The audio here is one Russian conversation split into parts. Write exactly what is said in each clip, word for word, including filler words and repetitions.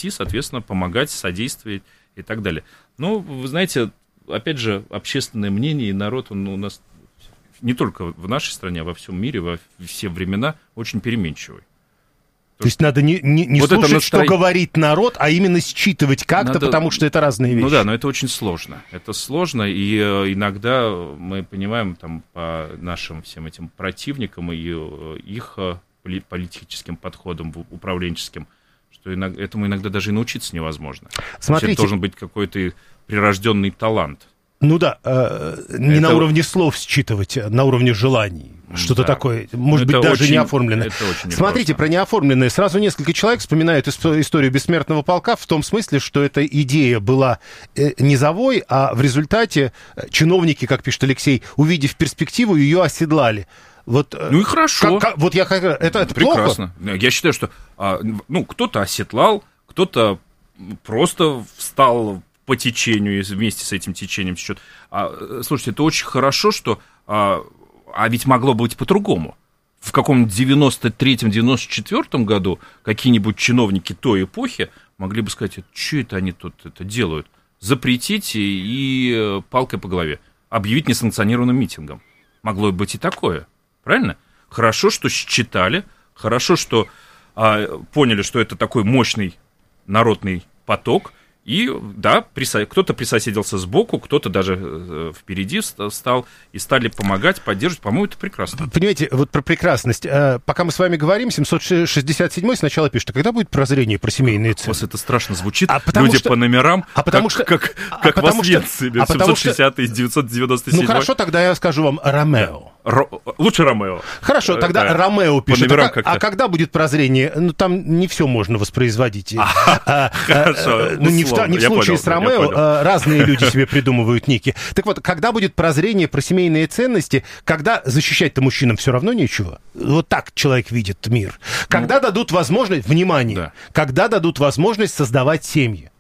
вести, соответственно, помогать, содействовать и так далее. Но, вы знаете, опять же, общественное мнение и народ, он у нас не только в нашей стране, а во всем мире, во все времена очень переменчивый. То есть надо не, не, не вот слушать, настро... что говорит народ, а именно считывать как-то, надо... потому что это разные вещи. Ну да, но это очень сложно. Это сложно, и иногда мы понимаем там, по нашим всем этим противникам и их политическим подходам, управленческим, что иногда, этому иногда даже и научиться невозможно. Смотрите, это должен быть какой-то прирожденный талант. Ну да, э, не это... на уровне слов считывать, а на уровне желаний. Что-то да. такое, может это быть, даже очень, неоформленное. Это очень Смотрите, про неоформленное. Сразу несколько человек вспоминают историю «Бессмертного полка» в том смысле, что эта идея была низовой, а в результате чиновники, как пишет Алексей, увидев перспективу, ее оседлали. Вот, ну и хорошо. Как, как, вот я как это, это прекрасно. Плохо? Я считаю, что ну, кто-то оседлал, кто-то просто встал по течению и вместе с этим течением течет. А, слушайте, это очень хорошо, что... А, а ведь могло быть по-другому. В каком-нибудь девяносто третьем — девяносто четвёртом году какие-нибудь чиновники той эпохи могли бы сказать, что это они тут это делают? Запретить и, и палкой по голове. Объявить несанкционированным митингом. Могло быть и такое. Правильно? Хорошо, что считали, хорошо, что а, поняли, что это такой мощный народный поток. И, да, присо... кто-то присоседился сбоку, кто-то даже э, впереди стал, и стали помогать, поддерживать. По-моему, это прекрасно. Понимаете, вот про прекрасность. Пока мы с вами говорим, семьсот шестьдесят седьмой сначала пишет, а когда будет прозрение про семейные цены? У вас это страшно звучит, а люди что... по номерам, а потому как, что... как, а как потому в Освенциме, что... а семьсот шестидесятый, девятьсот девяносто седьмой. Ну, хорошо, тогда я скажу вам Ромео. Ро... Лучше Ромео. Хорошо, тогда да. Ромео пишет. А, а когда будет прозрение? Ну, там не все можно воспроизводить. Хорошо, ну, не в случае с Ромео, разные люди себе придумывают ники. Так вот, когда будет прозрение про семейные ценности, когда защищать-то мужчинам все равно нечего? Вот так человек видит мир. Когда ну, дадут возможность, внимание, да. когда дадут возможность создавать семьи.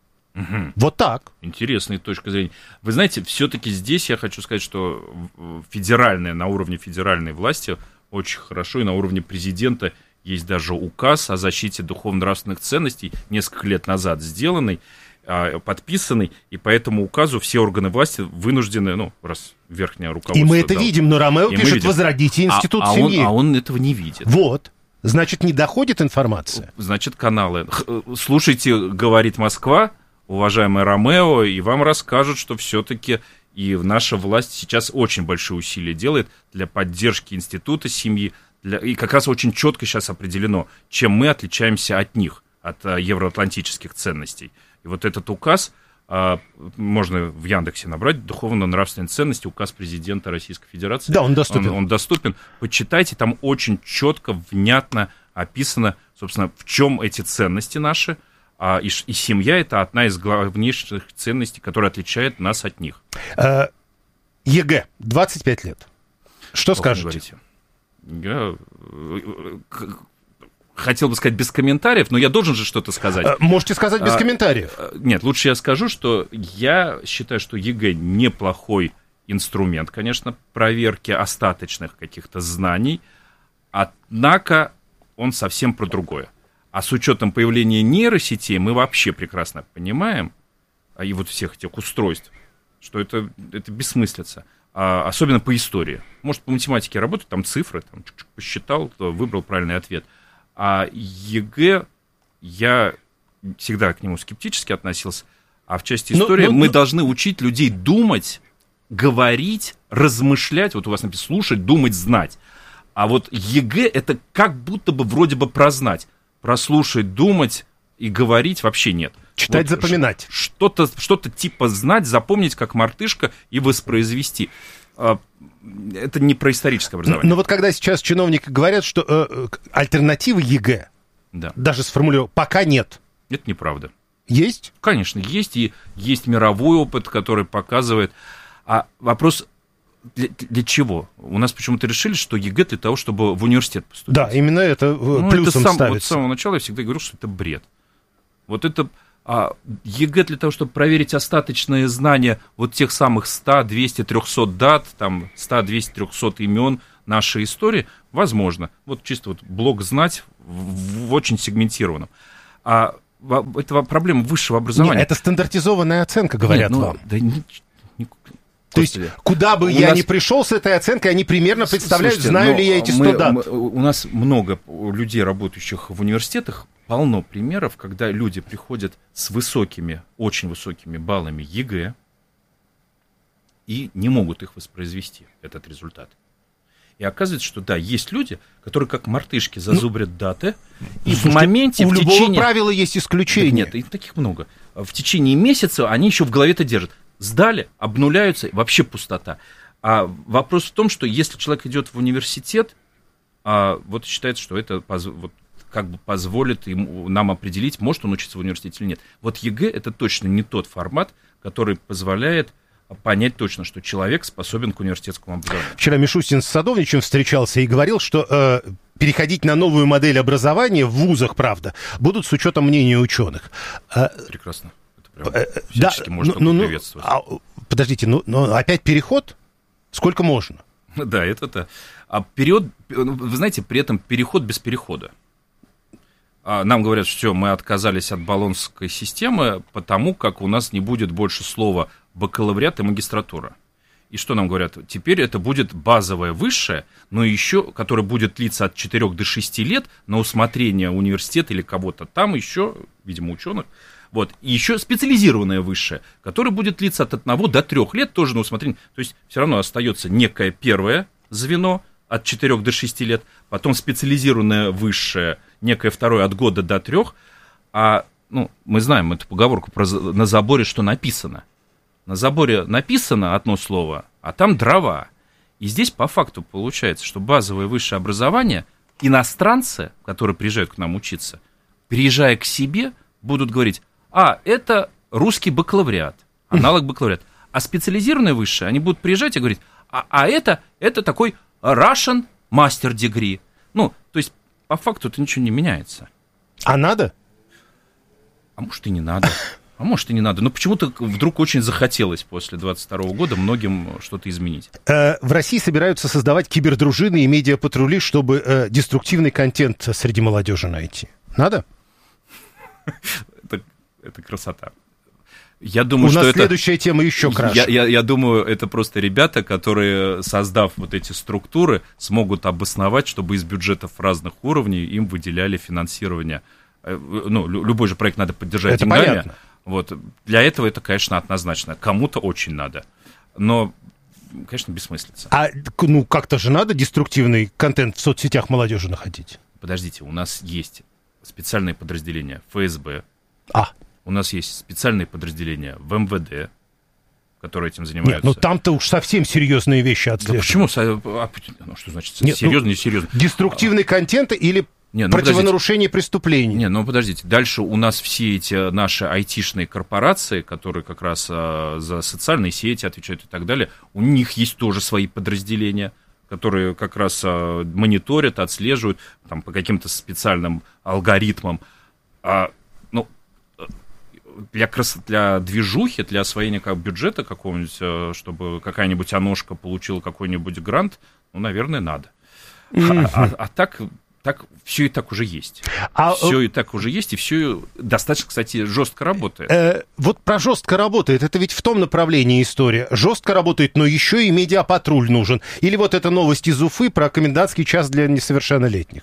Угу. Вот так. Интересная точка зрения. Вы знаете, все-таки здесь я хочу сказать, что федеральная, на уровне федеральной власти очень хорошо, и на уровне президента есть даже указ о защите духовно-нравственных ценностей, несколько лет назад сделанный, подписанный, и по этому указу все органы власти вынуждены, ну, раз верхнее руководство... И мы это дал, видим, но Ромео пишет, возродите институт а, а семьи. Он, а он этого не видит. Вот. Значит, не доходит информация. Значит, каналы. Слушайте, говорит Москва, уважаемый Ромео, и вам расскажут, что все-таки и наша власть сейчас очень большие усилия делает для поддержки института семьи, для... и как раз очень четко сейчас определено, чем мы отличаемся от них, от а, евроатлантических ценностей. И вот этот указ, а, можно в Яндексе набрать, духовно-нравственные ценности, указ президента Российской Федерации. Да, он доступен. Он, он доступен. Почитайте, там очень четко, внятно описано, собственно, в чем эти ценности наши. А, и, и семья — это одна из главнейших ценностей, которая отличает нас от них. ЕГЭ, двадцать пять лет. Что Сколько скажете? Я хотел бы сказать без комментариев, но я должен же что-то сказать. Можете сказать без а, комментариев. Нет, лучше я скажу, что я считаю, что ЕГЭ неплохой инструмент, конечно, проверки остаточных каких-то знаний, однако он совсем про другое. А с учетом появления нейросетей мы вообще прекрасно понимаем, и вот всех этих устройств, что это, это бессмыслица. А, особенно по истории. Может, по математике работать, там цифры, там, чуть-чуть посчитал, выбрал правильный ответ. А ЕГЭ, я всегда к нему скептически относился, а в части истории но, но, мы но... должны учить людей думать, говорить, размышлять, вот у вас написано слушать, думать, знать. А вот ЕГЭ — это как будто бы вроде бы прознать. Прослушать, думать и говорить вообще нет. Читать, вот запоминать. Что-то, что-то типа знать, запомнить, как мартышка, и воспроизвести. Это не про историческое образование. Но, но вот когда сейчас чиновники говорят, что э, альтернативы ЕГЭ, да. даже сформулировал, пока нет. Это неправда. Есть? Конечно, есть. И есть мировой опыт, который показывает. А вопрос... Для, для чего? У нас почему-то решили, что ЕГЭ для того, чтобы в университет поступить. Да, именно это ну, плюсом это сам, ставится. Вот с самого начала я всегда говорю, что это бред. Вот это а, ЕГЭ для того, чтобы проверить остаточные знания вот тех самых сто, двести, триста дат, там сто, двести, триста имен нашей истории, возможно. Вот чисто вот блок знать в, в очень сегментированном. А это проблема высшего образования. Нет, это стандартизованная оценка, говорят Нет, ну, вам. Да, не, не, То есть, куда бы я нас... ни пришел с этой оценкой, они примерно представляют, Слушайте, знаю ли я эти сто мы, дат. Мы, у нас много людей, работающих в университетах, полно примеров, когда люди приходят с высокими, очень высокими баллами ЕГЭ и не могут их воспроизвести, этот результат. И оказывается, что да, есть люди, которые как мартышки зазубрят ну, даты, и слушайте, в моменте... У в любого течение... правила есть исключения. Нет, их таких много. В течение месяца они еще в голове это держат. Сдали, обнуляются, вообще пустота. А вопрос в том, что если человек идет в университет, а, вот считается, что это вот, как бы позволит ему, нам определить, может он учиться в университете или нет. Вот ЕГЭ это точно не тот формат, который позволяет понять точно, что человек способен к университетскому образованию. Вчера Мишустин с Садовничем встречался и говорил, что э, переходить на новую модель образования в вузах, правда, будут с учетом мнения ученых. Э, Прекрасно. Это прям всячески да, можно ну, приветствовать. А, подождите, ну, ну опять переход? Сколько можно? Да, это-то. А период, вы знаете, при этом переход без перехода. Нам говорят, что все, мы отказались от болонской системы, потому как у нас не будет больше слова бакалавриат и магистратура. И что нам говорят? Теперь это будет базовое высшее, но еще, которое будет длиться от четырёх до шести лет на усмотрение университета или кого-то там еще, видимо, ученых. Вот. И еще специализированное высшее, которое будет длиться от одного до трех лет, тоже на усмотрение. То есть все равно остается некое первое звено от четырёх до шести лет, потом специализированное высшее, некое второе от года до трех. А ну, мы знаем эту поговорку про на заборе, что написано. На заборе написано одно слово, а там дрова. И здесь по факту получается, что базовое высшее образование иностранцы, которые приезжают к нам учиться, приезжая к себе, будут говорить: а, это русский бакалавриат, аналог бакалавриат. А специализированное высшее, они будут приезжать и говорить: а, а это, это такой Russian master degree. Ну, то есть по факту это ничего не меняется. А надо? А может и не надо. А может и не надо. Но почему-то вдруг очень захотелось после двадцать второго года многим что-то изменить. Э, в России собираются создавать кибердружины и медиапатрули, чтобы э, деструктивный контент среди молодежи найти. Надо? Это, это красота. Я думаю, У что нас это... следующая тема еще краше. Я, я, я думаю, это просто ребята, которые, создав вот эти структуры, смогут обосновать, чтобы из бюджетов разных уровней им выделяли финансирование. Ну, любой же проект надо поддержать это деньгами. Понятно. Вот. Для этого это, конечно, однозначно. Кому-то очень надо. Но, конечно, бессмыслица. А ну как-то же надо деструктивный контент в соцсетях молодежи находить? Подождите, у нас есть специальные подразделения эф эс бэ. А. У нас есть специальные подразделения в эм вэ дэ, которые этим занимаются. Нет, ну там-то уж совсем серьезные вещи отслеживают. Да почему? А, ну, что значит Нет, серьезно, ну, не серьезно? Деструктивный контент или не, ну, противонарушение преступлений? Не, ну подождите. Дальше у нас все эти наши айтишные корпорации, которые как раз а, за социальные сети отвечают и так далее, у них есть тоже свои подразделения, которые как раз а, мониторят, отслеживают там, по каким-то специальным алгоритмам. А, ну, для, крас... для движухи, для освоения как, бюджета какого-нибудь, чтобы какая-нибудь оношка получила какой-нибудь грант, ну, наверное, надо. Mm-hmm. А, а, а так... Так, все и так уже есть. А, все и так уже есть, и все достаточно, кстати, жестко работает. Э, вот про жестко работает, это ведь в том направлении история. Жестко работает, но еще и медиапатруль нужен. Или вот эта новость из Уфы про комендантский час для несовершеннолетних.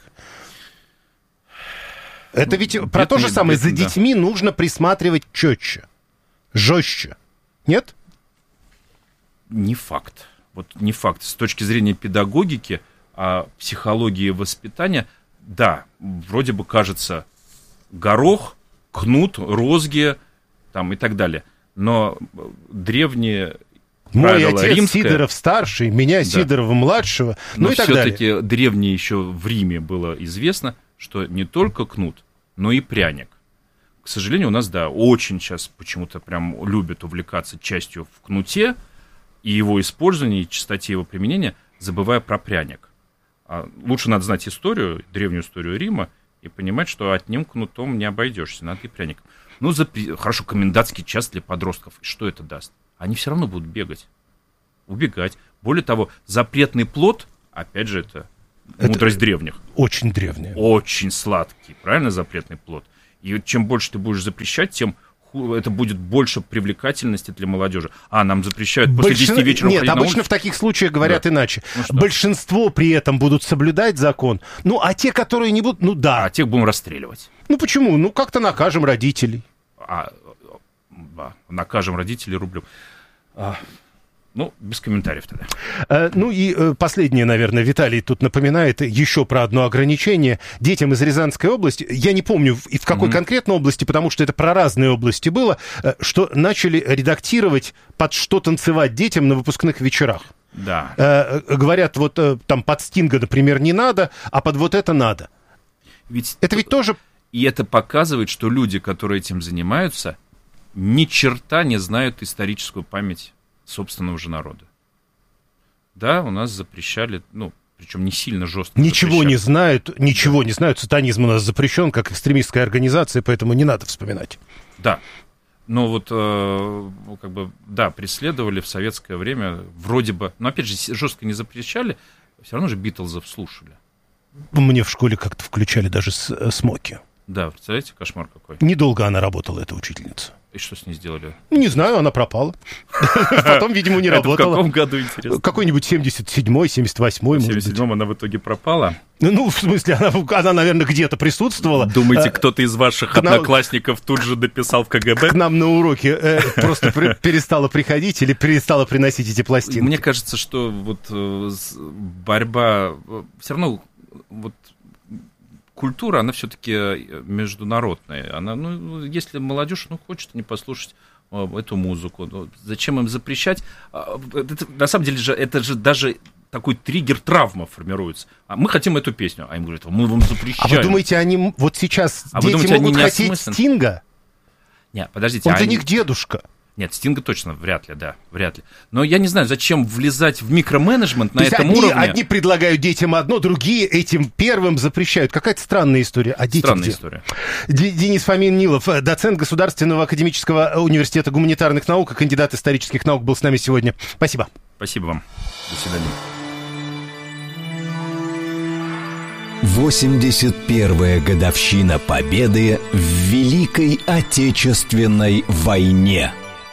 Это ну, ведь про то же самое. За детьми да. нужно присматривать четче, жестче. Нет? Не факт. Вот не факт. С точки зрения педагогики, а психологии воспитания, да, вроде бы кажется, горох, кнут, розги там, и так далее. Но древние Мой правила отец римское, Сидоров-старший, меня да. Сидорова-младшего, ну но и так далее. Но все-таки древние еще в Риме было известно, что не только кнут, но и пряник. К сожалению, у нас, да, очень сейчас почему-то прям любят увлекаться частью в кнуте и его использовании, и частоте его применения, забывая про пряник. Лучше надо знать историю, древнюю историю Рима, и понимать, что одним кнутом не обойдешься, надо и пряником. Ну, за... хорошо, комендантский час для подростков. И что это даст? Они все равно будут бегать, убегать. Более того, запретный плод, опять же, это, это мудрость древних. Очень древняя. Очень сладкий, правильно, запретный плод? И чем больше ты будешь запрещать, тем это будет больше привлекательности для молодежи. А, нам запрещают после Большин... десяти вечера Нет, уходить на улицу? обычно в таких случаях говорят да. иначе. Ну, большинство при этом будут соблюдать закон. Ну, а те, которые не будут, ну да. А тех будем расстреливать. Ну, почему? Ну, как-то накажем родителей. А, а, накажем родителей рублем. А... Ну, без комментариев тогда. Э, ну и э, последнее, наверное, Виталий тут напоминает еще про одно ограничение. Детям из Рязанской области, я не помню и в какой mm-hmm. конкретно области, потому что это про разные области было, э, что начали редактировать под что танцевать детям на выпускных вечерах. Да. Э, говорят, вот э, там под Стинга, например, не надо, а под вот это надо. Ведь это ведь тоже... И это показывает, что люди, которые этим занимаются, ни черта не знают историческую память собственного же народа. Да, у нас запрещали, ну, причем не сильно жестко. Ничего запрещали. не знают, ничего да. не знают. Сатанизм у нас запрещен как экстремистская организация, поэтому не надо вспоминать. Да. Но вот, э, как бы, да, преследовали в советское время, вроде бы, но опять же, жестко не запрещали, все равно же Битлзов слушали. Мне в школе как-то включали даже с, смоки. Да, представляете, кошмар какой. Недолго она работала, эта учительница. И что с ней сделали? Не знаю, она пропала. Потом, видимо, не работала. В каком году, интересно? Какой-нибудь семьдесят седьмой, семьдесят восьмой, может быть. В семьдесят седьмом она в итоге пропала? Ну, в смысле, она, она наверное, где-то присутствовала. Думаете, кто-то из ваших одноклассников тут же дописал в ка гэ бэ? К нам на уроке э, просто при, перестала приходить или перестала приносить эти пластинки? Мне кажется, что вот э, борьба... Все равно вот культура, она все-таки международная. Она, ну, если молодежь ну, хочет не послушать эту музыку, ну, зачем им запрещать? Это, на самом деле же это же даже такой триггер, травма формируется. А мы хотим эту песню. А им говорят, мы вам запрещаем. А вы думаете, они вот сейчас а дети думаете, могут хотеть Стинга? Нет, подождите. Он а для они... них дедушка. Нет, Стинга точно вряд ли, да, вряд ли. Но я не знаю, зачем влезать в микроменеджмент на То этом одни, уровне. Одни предлагают детям одно, другие этим первым запрещают. Какая-то странная история. А дети Странная где? история. Денис Фомин-Нилов, доцент Государственного академического университета гуманитарных наук и кандидат исторических наук, был с нами сегодня. Спасибо. Спасибо вам. До свидания. восемьдесят первая годовщина Победы в Великой Отечественной войне.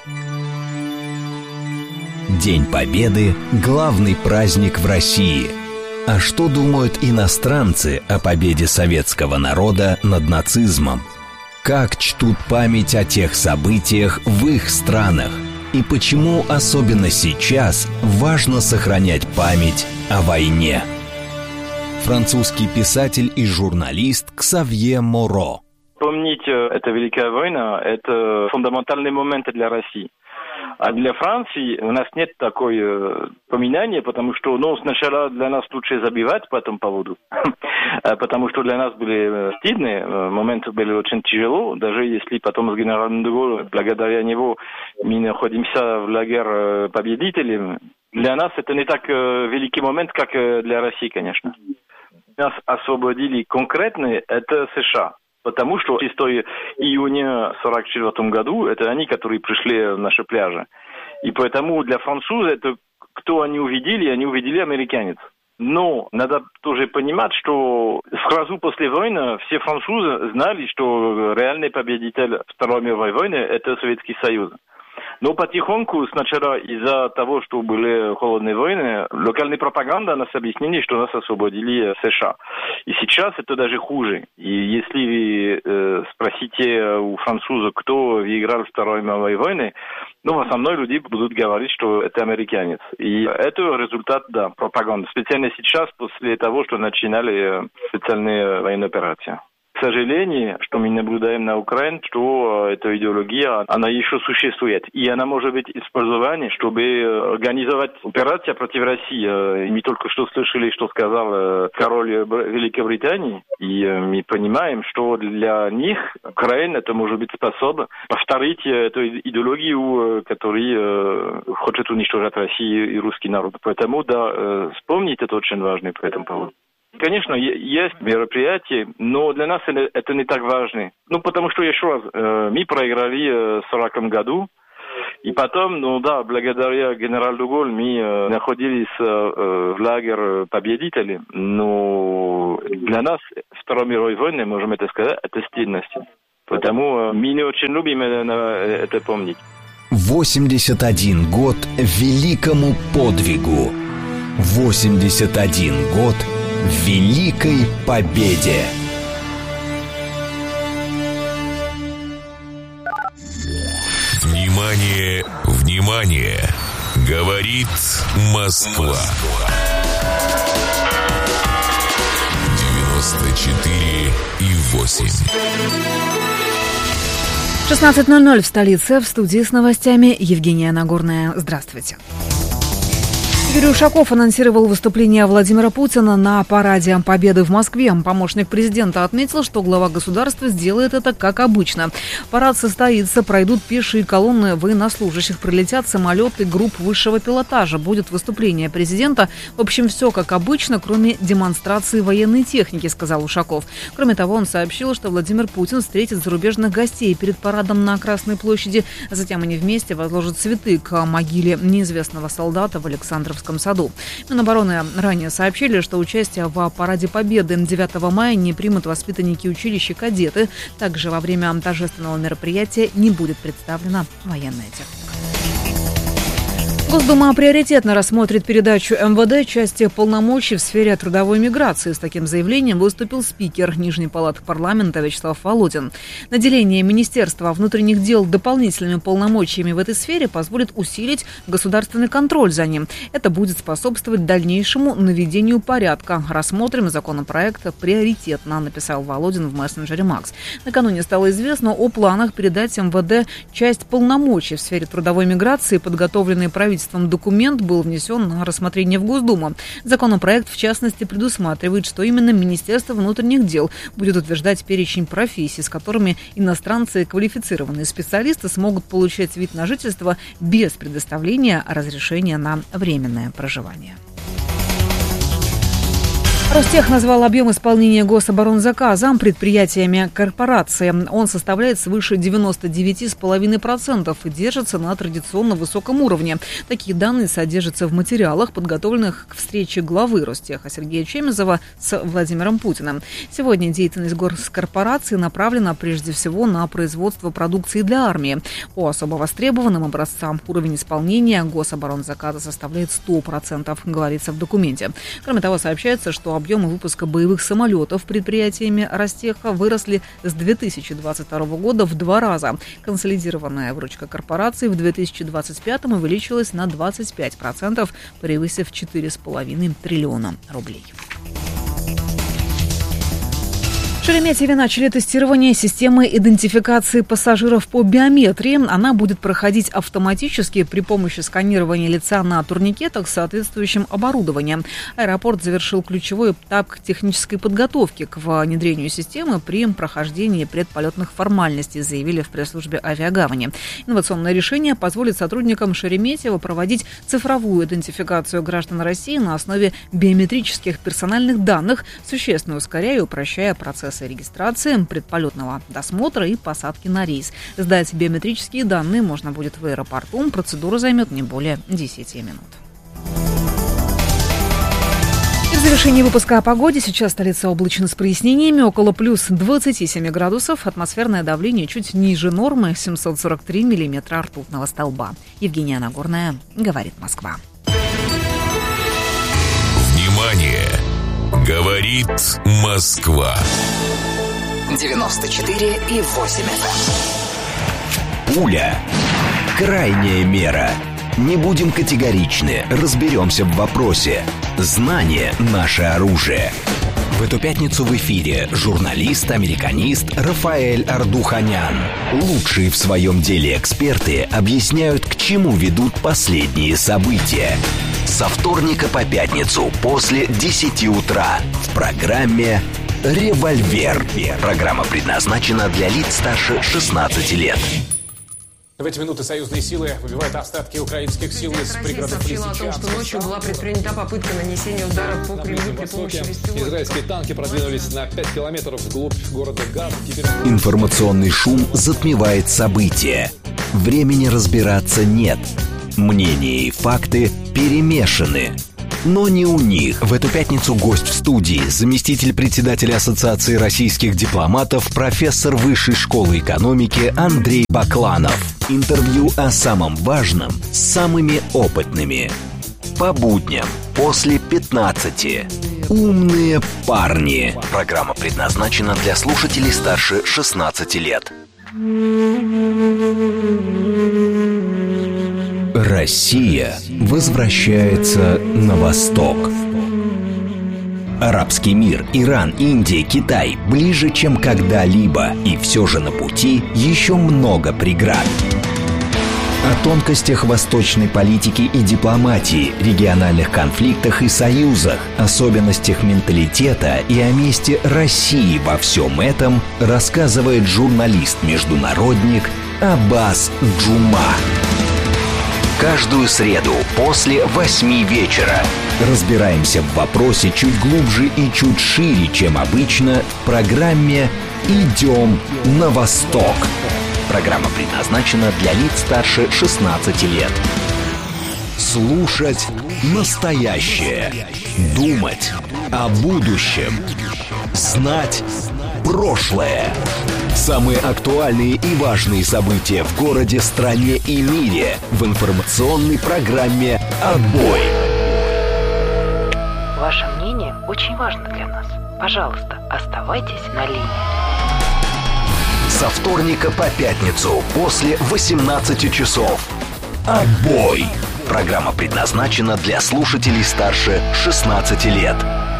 День Победы – главный праздник в России. А что думают иностранцы о победе советского народа над нацизмом? Как чтут память о тех событиях в их странах? И почему особенно сейчас важно сохранять память о войне? Французский писатель и журналист Ксавье Моро. Помните, это Великая война, это фундаментальный момент для России. А для Франции у нас нет такой э, поминания, потому что ну, сначала для нас лучше забивать по этому поводу, потому что для нас были стыдные моменты, были очень тяжело, даже если потом с генералом де Голлем, благодаря него мы находимся в лагере победителей, для нас это не так э, великий момент, как э, для России, конечно. Нас освободили конкретно, это США. Потому что шестого июня сорок четвёртом году это они, которые пришли в наши пляжи. И поэтому для французов это кто они увидели, они увидели американец. Но надо тоже понимать, что сразу после войны все французы знали, что реальный победитель Второй мировой войны это Советский Союз. Но потихоньку, сначала из-за того, что были холодные войны, локальная пропаганда нас объяснили, что нас освободили США. И сейчас это даже хуже. И если вы э, спросите у французов, кто выиграл Второй мировой войны, ну, в основном люди будут говорить, что это американец. И это результат, да, пропаганды. Специально сейчас, после того, что начинали специальные военные операции. К сожалению, что мы наблюдаем на Украине, что эта идеология, она еще существует. И она может быть использована, чтобы организовать операцию против России. И мы только что слышали, что сказал король Великобритании. И мы понимаем, что для них Украина это может быть способна повторить эту идеологию, которая хочет уничтожать Россию и русский народ. Поэтому, да, вспомнить это очень важно по этому поводу. Конечно, есть мероприятия, но для нас это не так важно. Ну, потому что, еще раз, мы проиграли в сороком году, и потом, ну да, благодаря генералу де Голлю мы находились в лагере победителей, но для нас Второй мировой войны, можем это сказать, это стыдность. Потому мы не очень любим это помнить. восемьдесят один год великому подвигу. восемьдесят один год великой победе. Внимание, внимание! Говорит Москва. девяносто четыре и восемь. шестнадцать ноль ноль в столице. В студии с новостями Евгения Нагорная. Здравствуйте. Юрий Ушаков анонсировал выступление Владимира Путина на параде Победы в Москве. Помощник президента отметил, что глава государства сделает это как обычно. Парад состоится, пройдут пешие колонны военнослужащих, прилетят самолеты групп высшего пилотажа. Будет выступление президента. В общем, все как обычно, кроме демонстрации военной техники, сказал Ушаков. Кроме того, он сообщил, что Владимир Путин встретит зарубежных гостей перед парадом на Красной площади. Затем они вместе возложат цветы к могиле неизвестного солдата в Александровском саду. Минобороны ранее сообщили, что участие в Параде Победы девятого мая не примут воспитанники училища кадеты. Также во время торжественного мероприятия не будет представлена военная техника. Госдума приоритетно рассмотрит передачу эм вэ дэ части полномочий в сфере трудовой миграции. С таким заявлением выступил спикер Нижней палаты парламента Вячеслав Володин. Наделение Министерства внутренних дел дополнительными полномочиями в этой сфере позволит усилить государственный контроль за ним. Это будет способствовать дальнейшему наведению порядка. Рассмотрим законопроект приоритетно, написал Володин в мессенджере Макс. Накануне стало известно о планах передать эм вэ дэ часть полномочий в сфере трудовой миграции, подготовленные правительством. Документ был внесен на рассмотрение в Госдуму. Законопроект, в частности, предусматривает, что именно Министерство внутренних дел будет утверждать перечень профессий, с которыми иностранцы и квалифицированные специалисты смогут получать вид на жительство без предоставления разрешения на временное проживание. Ростех назвал объем исполнения гособоронзаказа предприятиями корпорации. Он составляет свыше девяносто девять целых пять десятых процента и держится на традиционно высоком уровне. Такие данные содержатся в материалах, подготовленных к встрече главы Ростеха Сергея Чемезова с Владимиром Путиным. Сегодня деятельность госкорпорации направлена прежде всего на производство продукции для армии. По особо востребованным образцам уровень исполнения гособоронзаказа составляет сто процентов, говорится в документе. Кроме того, сообщается, что объемы выпуска боевых самолетов предприятиями Ростеха выросли с две тысячи двадцать второго года в два раза. Консолидированная выручка корпорации в две тысячи двадцать пятом увеличилась на двадцать пять процентов, превысив четыре с половиной триллиона рублей. В Шереметьеве начали тестирование системы идентификации пассажиров по биометрии. Она будет проходить автоматически при помощи сканирования лица на турникетах с соответствующим оборудованием. Аэропорт завершил ключевой этап технической подготовки к внедрению системы при прохождении предполетных формальностей, заявили в пресс-службе авиагавани. Инновационное решение позволит сотрудникам Шереметьево проводить цифровую идентификацию граждан России на основе биометрических персональных данных, существенно ускоряя и упрощая процесс регистрации, предполетного досмотра и посадки на рейс. Сдать биометрические данные можно будет в аэропорту. Процедура займет не более десяти минут. И в завершении выпуска о погоде. Сейчас столица облачно с прояснениями. Около плюс двадцати семи градусов. Атмосферное давление чуть ниже нормы. семьсот сорок три миллиметра ртутного столба. Евгения Нагорная, говорит Москва. Внимание! Говорит Москва. девяносто четыре и восемь эф эм. Пуля. Крайняя мера. Не будем категоричны, разберемся в вопросе. Знание – наше оружие. В эту пятницу в эфире журналист-американист Рафаэль Ардуханян. Лучшие в своем деле эксперты объясняют, к чему ведут последние события. Со вторника по пятницу после десяти утра в программе «Револьвер». Программа предназначена для лиц старше шестнадцати лет. В эти минуты союзные силы выбивают остатки украинских сил из пригородов сообщила о том, что ночью была предпринята попытка нанесения ударов по Кремлю при помощи беспилотников. Израильские танки продвинулись на пять километров вглубь города Газ. Теперь... Информационный шум затмевает события. Времени разбираться нет. Мнения и факты перемешаны. но не у них. В эту пятницу гость в студии, заместитель председателя Ассоциации российских дипломатов, профессор Высшей школы экономики Андрей Бакланов. Интервью о самом важном с самыми опытными. По будням после пятнадцати. «Умные парни». Программа предназначена для слушателей старше шестнадцати лет. Россия возвращается на восток. Арабский мир, Иран, Индия, Китай ближе, чем когда-либо. И все же на пути еще много преград. О тонкостях восточной политики и дипломатии, региональных конфликтах и союзах, особенностях менталитета и о месте России во всем этом рассказывает журналист-международник Аббас Джума. Каждую среду после восьми вечера разбираемся в вопросе чуть глубже и чуть шире, чем обычно, в программе «Идем на восток». Программа предназначена для лиц старше шестнадцати лет. Слушать настоящее. Думать о будущем. Знать прошлое. Самые актуальные и важные события в городе, стране и мире в информационной программе «Отбой». Ваше мнение очень важно для нас. Пожалуйста, оставайтесь на линии. Со вторника по пятницу после восемнадцати часов. «Отбой». Программа предназначена для слушателей старше шестнадцати лет.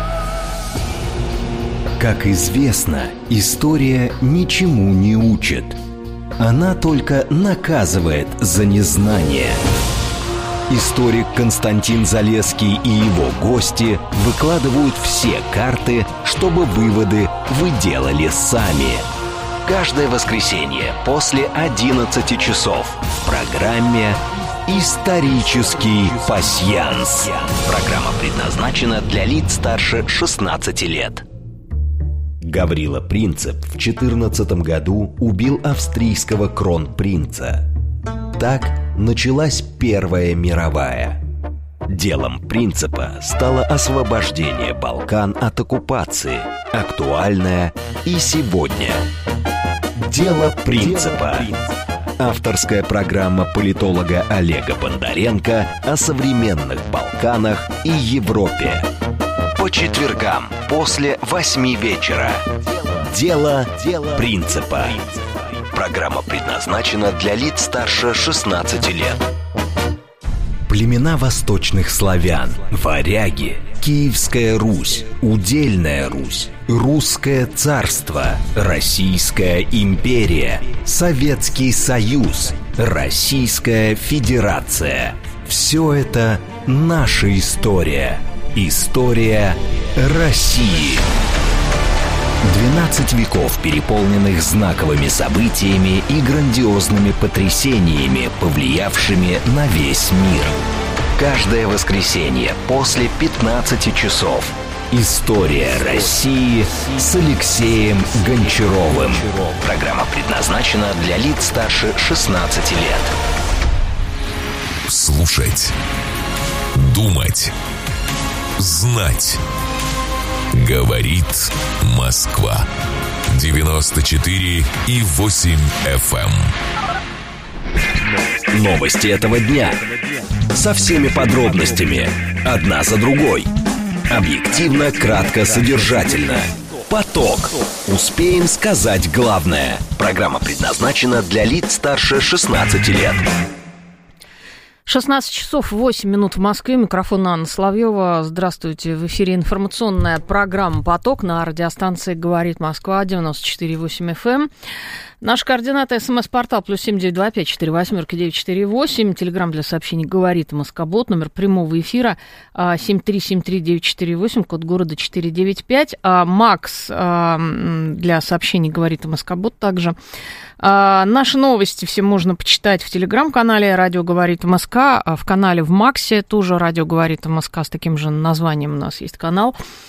Как известно, история ничему не учит. Она только наказывает за незнание. Историк Константин Залесский и его гости выкладывают все карты, чтобы выводы вы делали сами. Каждое воскресенье после одиннадцати часов в программе «Исторический пасьянс». Программа предназначена для лиц старше шестнадцати лет. Гаврила Принцип в четырнадцатом году убил австрийского кронпринца. Так началась Первая мировая. Делом Принципа стало освобождение Балкан от оккупации, актуальное и сегодня. Дело Принципа. Авторская программа политолога Олега Бондаренко о современных Балканах и Европе. По четвергам после восьми вечера. Дело Принципа. Программа предназначена для лиц старше шестнадцати лет. Племена восточных славян, варяги, Киевская Русь, Удельная Русь, Русское царство, Российская империя, Советский Союз, Российская Федерация. Все это наша история. История России. двенадцать веков, переполненных знаковыми событиями и грандиозными потрясениями, повлиявшими на весь мир. Каждое воскресенье после пятнадцати часов. История России с Алексеем Гончаровым. Программа предназначена для лиц старше шестнадцати лет. Слушать. Думать. Знать. Говорит Москва. девяносто четыре и восемь эф эм. Новости этого дня. Со всеми подробностями. Одна за другой. Объективно, кратко, содержательно. Поток. Успеем сказать главное. Программа предназначена для лиц старше шестнадцати лет. шестнадцать часов восемь минут в Москве. Микрофон Анна Соловьева. Здравствуйте. В эфире информационная программа «Поток» на радиостанции «Говорит Москва» девяносто четыре и восемь эф эм. Наши координаты: смс-портал плюс семь девять два пять четыре восемь девять четыре восемь. Телеграмм для сообщений «Говорит Москобот». Номер прямого эфира семь три семь три девять четыре восемь, код города четыре девять пять. А Макс для сообщений «Говорит Москобот» также. А наши новости все можно почитать в телеграм-канале «Радио говорит МСК», в канале в Максе тоже «Радио говорит МСК», с таким же названием у нас есть канал.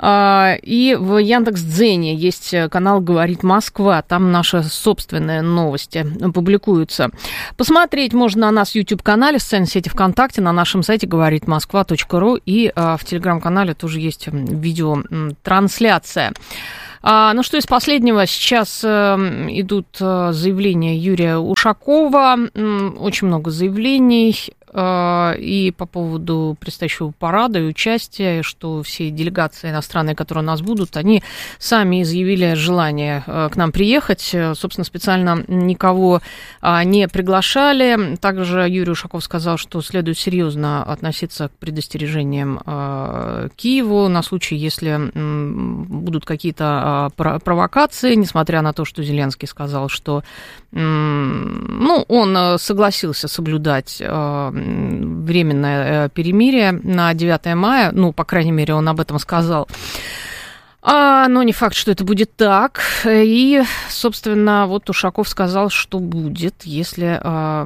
И в Яндекс.Дзене есть канал «Говорит Москва». Там наши собственные новости публикуются. Посмотреть можно на нас в YouTube-канале, в социальной сети ВКонтакте, на нашем сайте говорит москва точка ру, и в Телеграм-канале тоже есть видеотрансляция. А, ну что из последнего? Сейчас э, идут э, заявления Юрия Ушакова, э, очень много заявлений э, и по поводу предстоящего парада и участия, что все делегации иностранные, которые у нас будут, они сами изъявили желание э, к нам приехать. Собственно, специально никого э, не приглашали. Также Юрий Ушаков сказал, что следует серьезно относиться к предостережениям э, Киеву на случай, если э, будут какие-то провокации, несмотря на то, что Зеленский сказал, что ну, он согласился соблюдать временное перемирие на девятое мая, ну, по крайней мере, он об этом сказал. А, но не факт, что это будет так. И, собственно, вот Ушаков сказал, что будет, если,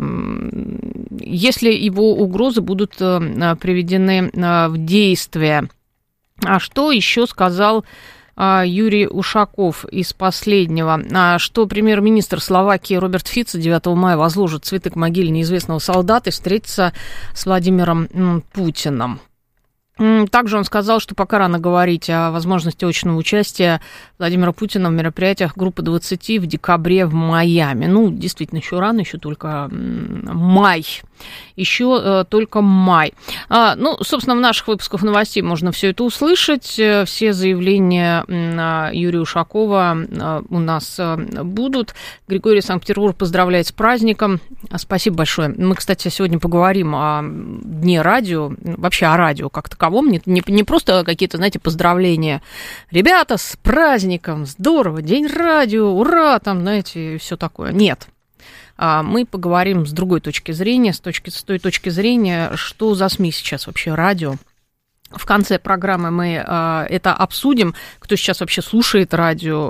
если его угрозы будут приведены в действие. А что еще сказал Юрий Ушаков из последнего, что премьер-министр Словакии Роберт Фицо девятого мая возложит цветы к могиле неизвестного солдата и встретится с Владимиром Путиным. Также он сказал, что пока рано говорить о возможности очного участия Владимира Путина в мероприятиях группы двадцать в декабре в Майами. Ну, действительно, еще рано, еще только май. Еще только май. А, ну, собственно, в наших выпусках новостей можно все это услышать. Все заявления Юрия Ушакова у нас будут. Григорий Санкт-Петербург поздравляет с праздником. Спасибо большое. Мы, кстати, сегодня поговорим о Дне радио, вообще о радио как таковом. Не, не, не просто какие-то, знаете, поздравления. Ребята, с праздником, здорово, День радио, ура, там, знаете, все такое. Нет. Мы поговорим с другой точки зрения, с, точки, с той точки зрения, что за СМИ сейчас вообще радио. В конце программы мы э, это обсудим, кто сейчас вообще слушает радио,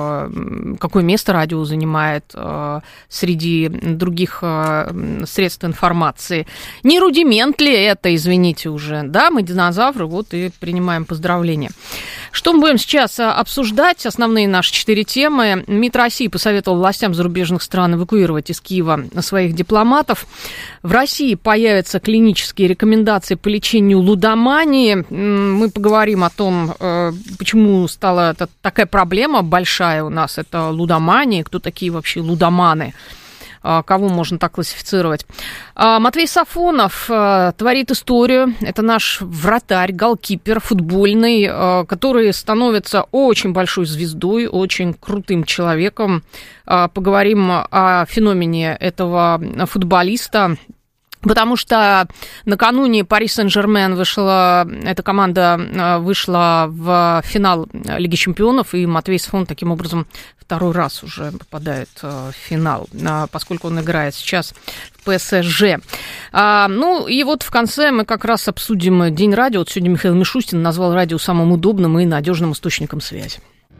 э, какое место радио занимает э, среди других э, средств информации. Не рудимент ли это, извините уже, да, мы динозавры, вот и принимаем поздравления. Что мы будем сейчас обсуждать? Основные наши четыре темы. МИД России посоветовал властям зарубежных стран эвакуировать из Киева своих дипломатов. В России появятся клинические рекомендации по лечению лудомании. Мы поговорим о том, почему стала это такая проблема большая у нас. Это лудомания, кто такие вообще лудоманы, кого можно так классифицировать. Матвей Сафонов творит историю. Это наш вратарь, голкипер футбольный, который становится очень большой звездой, очень крутым человеком. Поговорим о феномене этого футболиста. Потому что накануне Пари Сен-Жермен вышла, эта команда вышла в финал Лиги Чемпионов, и Матвей Сафонов таким образом второй раз уже попадает в финал, поскольку он играет сейчас в ПСЖ. Ну и вот в конце мы как раз обсудим День радио. Вот сегодня Михаил Мишустин назвал радио самым удобным и надежным источником связи.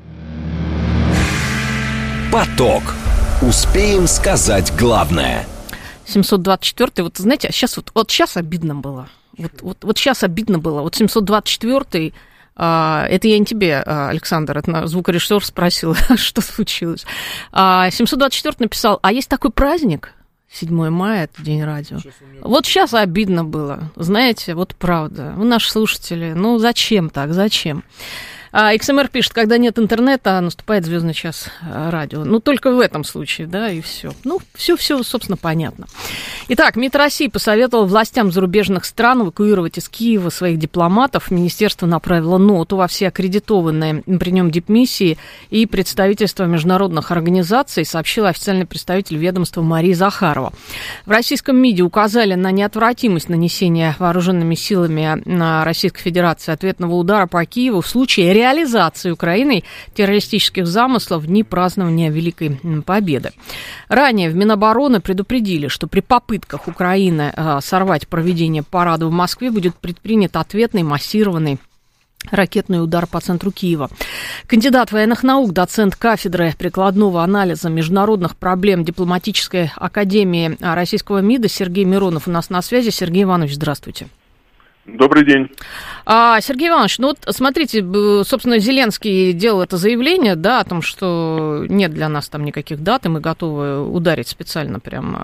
Поток. Успеем сказать главное. семьсот двадцать четвёртый, вот знаете, сейчас вот, вот сейчас обидно было. Вот, вот, вот сейчас обидно было. Вот семьсот двадцать четвёртый, а, это я не тебе, Александр, это звукорежиссер спросил, что случилось. А, семьсот двадцать четвёртый написал, а есть такой праздник, седьмое мая, это День радио. Сейчас вот сейчас обидно было, знаете, вот правда. Вы наши слушатели, ну зачем так, зачем? икс эм эр пишет, когда нет интернета, наступает звездный час радио. Ну, только в этом случае, да, и все. Ну, все-все, собственно, понятно. Итак, МИД России посоветовал властям зарубежных стран эвакуировать из Киева своих дипломатов. Министерство направило ноту во все аккредитованные при нем дипмиссии и представительства международных организаций, сообщила официальный представитель ведомства Мария Захарова. В российском МИДе указали на неотвратимость нанесения вооруженными силами Российской Федерации ответного удара по Киеву в случае реализации Украиной террористических замыслов в дни празднования Великой Победы. Ранее в Минобороны предупредили, что при попытках Украины э, сорвать проведение парада в Москве будет предпринят ответный массированный ракетный удар по центру Киева. Кандидат военных наук, доцент кафедры прикладного анализа международных проблем Дипломатической академии Российского МИДа Сергей Миронов у нас на связи. Сергей Иванович, здравствуйте. Добрый день. А, Сергей Иванович, ну вот смотрите, собственно, Зеленский делал это заявление, да, о том, что нет для нас там никаких дат, и мы готовы ударить специально прям,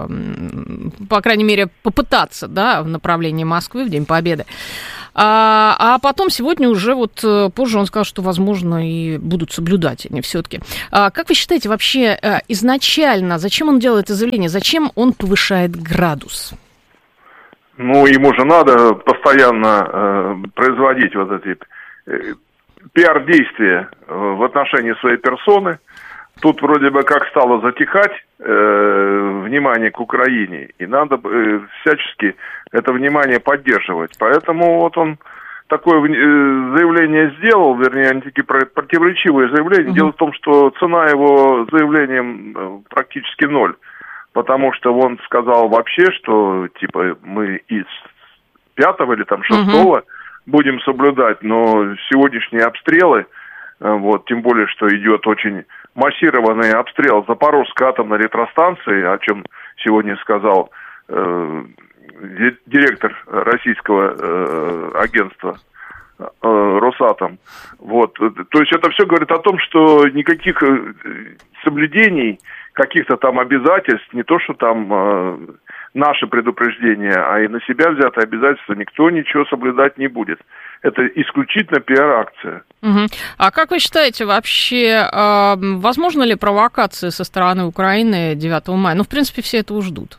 э, по крайней мере, попытаться, да, в направлении Москвы в День Победы. А, а потом сегодня уже вот позже он сказал, что, возможно, и будут соблюдать они все-таки. А, как вы считаете, вообще изначально, зачем он делает это заявление, зачем он повышает градус? Ну, ему же надо постоянно э, производить вот эти э, пиар-действия в отношении своей персоны. Тут вроде бы как стало затихать э, внимание к Украине, и надо э, всячески это внимание поддерживать. Поэтому вот он такое э, заявление сделал, вернее, они такие противоречивые заявления. Mm-hmm. Дело в том, что цена его заявлением э, практически ноль. Потому что он сказал вообще, что типа мы из пятого или там шестого uh-huh. будем соблюдать, но сегодняшние обстрелы, вот, тем более, что идет очень массированный обстрел Запорожской атомной электростанции, о чем сегодня сказал э, директор российского э, агентства э, Росатом. Вот. То есть это все говорит о том, что никаких соблюдений, каких-то там обязательств, не то, что там э, наши предупреждения, а и на себя взятые обязательства никто ничего соблюдать не будет. Это исключительно пиар-акция. Угу. А как вы считаете, вообще, э, возможно ли провокации со стороны Украины девятого мая? Ну, в принципе, все этого ждут.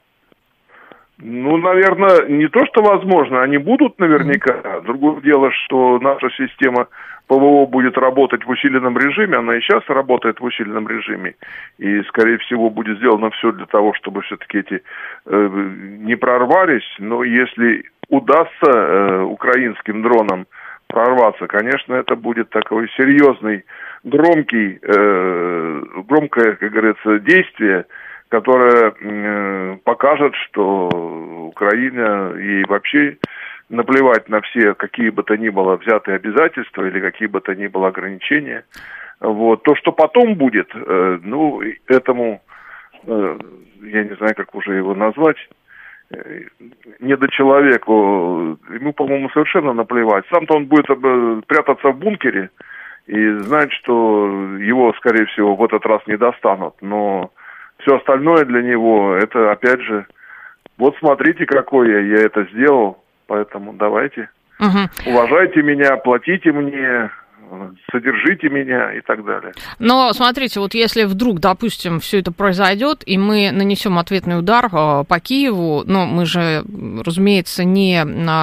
Ну, наверное, не то, что возможно, они будут наверняка. Mm-hmm. Другое дело, что наша система ПВО будет работать в усиленном режиме, она и сейчас работает в усиленном режиме, и, скорее всего, будет сделано все для того, чтобы все-таки эти э, не прорвались, но если удастся э, украинским дронам прорваться, конечно, это будет такой серьезный, громкий, э, громкое, как говорится, действие, которая э, покажет, что Украина, ей вообще наплевать на все, какие бы то ни было взятые обязательства или какие бы то ни было ограничения. Вот. То, что потом будет, э, ну, этому, э, я не знаю, как уже его назвать, э, недочеловеку, ему, по-моему, совершенно наплевать. Сам-то он будет э, прятаться в бункере и знать, что его, скорее всего, в этот раз не достанут, но все остальное для него, это, опять же, вот смотрите, какой я, я это сделал, поэтому давайте, угу. уважайте меня, платите мне, содержите меня и так далее. Но смотрите, вот если вдруг, допустим, все это произойдет, и мы нанесем ответный удар по Киеву, но мы же, разумеется, не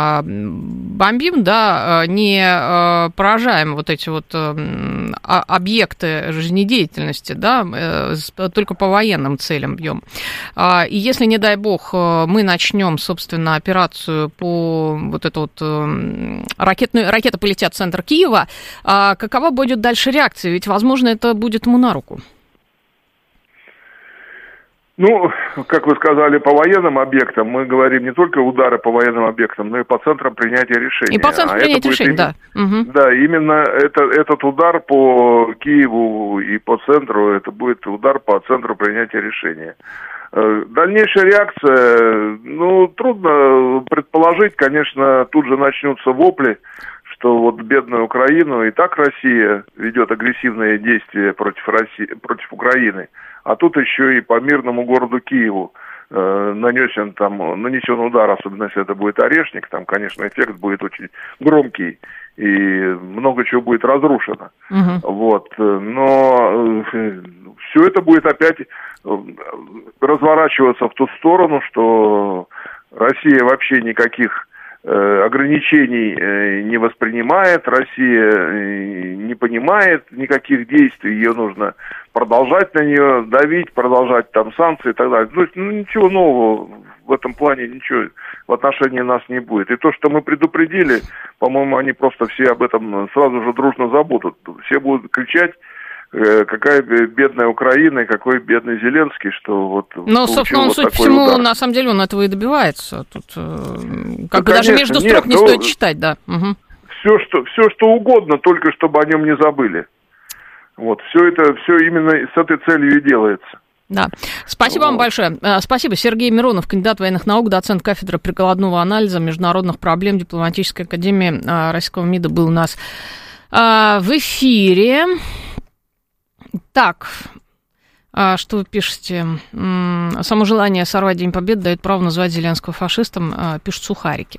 бомбим, да, не поражаем вот эти вот объекты жизнедеятельности, да, только по военным целям бьем. И если, не дай бог, мы начнем, собственно, операцию по вот эту вот ракетную, ракета полетят в центр Киева, а какова будет дальше реакция? Ведь, возможно, это будет ему на руку. Ну, как вы сказали, по военным объектам мы говорим не только удары по военным объектам, но и по центрам принятия решений. И по центрам а принятия решений, да. Угу. Да, именно это, этот удар по Киеву и по центру, это будет удар по центру принятия решения. Дальнейшая реакция, ну, трудно предположить, конечно, тут же начнутся вопли, что вот бедную Украину, и так Россия ведет агрессивные действия против России, против Украины, а тут еще и по мирному городу Киеву э, нанесен там, нанесен удар, особенно если это будет Орешник, там, конечно, эффект будет очень громкий, и много чего будет разрушено. Uh-huh. Вот, но э, все это будет опять разворачиваться в ту сторону, что Россия вообще никаких ограничений не воспринимает, Россия не понимает никаких действий, ее нужно продолжать на нее давить, продолжать там санкции и так далее. Ну, ну ничего нового в этом плане, ничего в отношении нас не будет. И то, что мы предупредили, по-моему, они просто все об этом сразу же дружно забудут. Все будут кричать, какая бедная Украина и какой бедный Зеленский, что вот... Ну, собственно, он, вот судя по всему, удар. На самом деле он этого и добивается. Тут как ну, бы конечно, даже между строк нет, не стоит читать, да. Угу. Все, что, все, что угодно, только чтобы о нем не забыли. Вот, все это, все именно с этой целью и делается. Да. Спасибо вот. вам большое. Спасибо. Сергей Миронов, кандидат военных наук, доцент кафедры прикладного анализа международных проблем Дипломатической академии Российского МИДа был у нас в эфире. Так, что вы пишете? Само желание сорвать День Победы дает право называть Зеленского фашистом, пишут сухарики.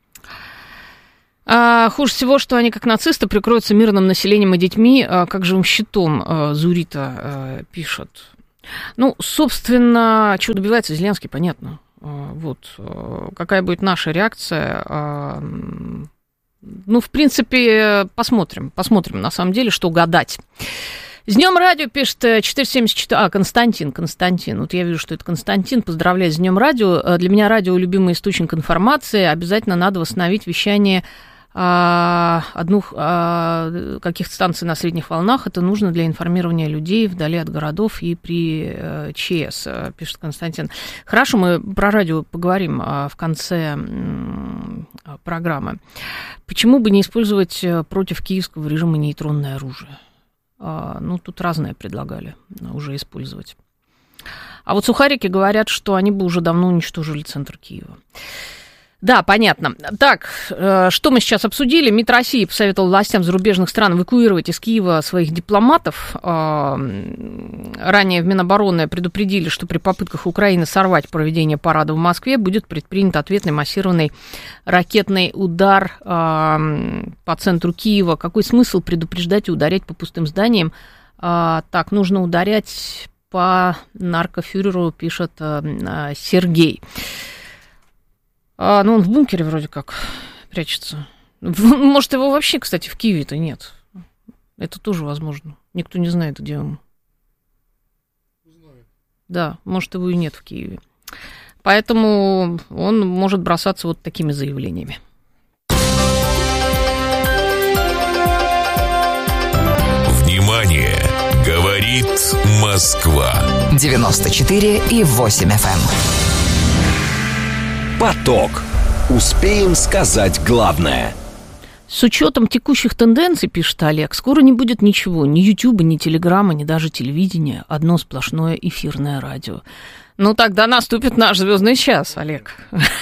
А, хуже всего, что они, как нацисты, прикроются мирным населением и детьми, а, как живым щитом, а, Зурита а, пишет. Ну, собственно, чего добивается Зеленский, понятно. А, вот. А, какая будет наша реакция? А, ну, в принципе, посмотрим. Посмотрим, на самом деле, что гадать. С Днем радио пишет четыреста семьдесят четыре... А, Константин, Константин. Вот я вижу, что это Константин. Поздравляю с Днем радио. Для меня радио — любимый источник информации. Обязательно надо восстановить вещание а, одних а, каких-то станций на средних волнах. Это нужно для информирования людей вдали от городов и при а, ЧС, пишет Константин. Хорошо, мы про радио поговорим а, в конце м, программы. Почему бы не использовать против киевского режима нейтронное оружие? Ну, тут разное предлагали уже использовать. А вот сухарики говорят, что они бы уже давно уничтожили центр Киева. Да, понятно. Так, что мы сейчас обсудили? МИД России посоветовал властям зарубежных стран эвакуировать из Киева своих дипломатов. Ранее в Минобороны предупредили, что при попытках Украины сорвать проведение парада в Москве будет предпринят ответный массированный ракетный удар по центру Киева. Какой смысл предупреждать и ударять по пустым зданиям? Так, нужно ударять по наркофюреру, пишет Сергей. А, ну, он в бункере вроде как прячется. Может, его вообще, кстати, в Киеве-то нет. Это тоже возможно. Никто не знает, где он. Знает. Да, может, его и нет в Киеве. Поэтому он может бросаться вот такими заявлениями. Внимание! Говорит Москва. девяносто четыре и восемь эф эм. Поток. Успеем сказать главное. С учетом текущих тенденций, пишет Олег, скоро не будет ничего, ни Ютуба, ни Телеграма, ни даже телевидения. Одно сплошное эфирное радио. Ну, тогда наступит наш звездный час, Олег.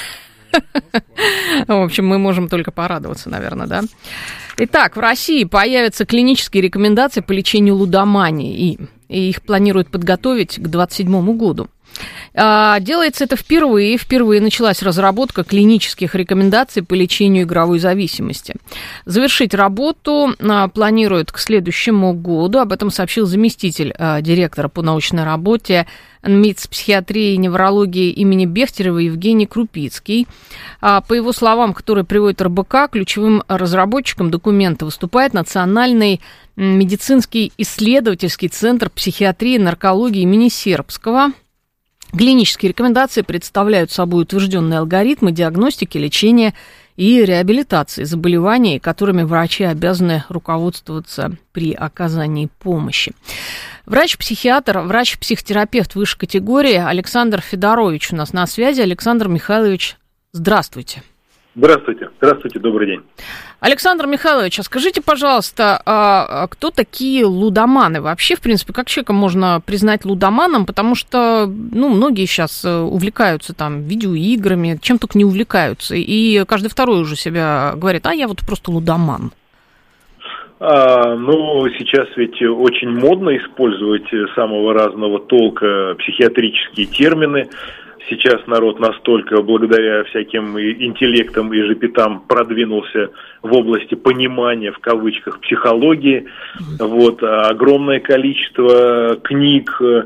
В общем, мы можем только порадоваться, наверное, да? Итак, в России появятся клинические рекомендации по лечению лудомании, и их планируют подготовить к двадцать седьмому году. Делается это впервые. Впервые началась разработка клинических рекомендаций по лечению игровой зависимости. Завершить работу планируют к следующему году. Об этом сообщил заместитель директора по научной работе МИЦ психиатрии и неврологии имени Бехтерева Евгений Крупицкий. По его словам, которые приводит эр бэ ка, ключевым разработчиком документа выступает Национальный медицинский исследовательский центр психиатрии и наркологии имени Сербского. Клинические рекомендации представляют собой утвержденные алгоритмы диагностики, лечения и реабилитации заболеваний, которыми врачи обязаны руководствоваться при оказании помощи. Врач-психиатр, врач-психотерапевт высшей категории Александр Федорович у нас на связи. Александр Михайлович, здравствуйте. Здравствуйте. Здравствуйте, добрый день. Александр Михайлович, а скажите, пожалуйста, а кто такие лудоманы? Вообще, в принципе, как человека можно признать лудоманом? Потому что, ну, многие сейчас увлекаются там видеоиграми, чем только не увлекаются. И каждый второй уже себя говорит, а я вот просто лудоман. А, ну, сейчас ведь очень модно использовать самого разного толка психиатрические термины. Сейчас народ настолько, благодаря всяким интеллектам и жепитам, продвинулся в области понимания, в кавычках, психологии. Вот, огромное количество книг,